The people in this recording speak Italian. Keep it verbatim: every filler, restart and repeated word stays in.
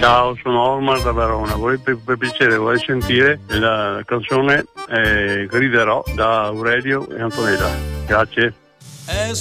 Ciao, sono Omar da Verona. Vorrei per, per piacere vorrei sentire la canzone eh, Griderò da Aurelio e Antonella. Grazie.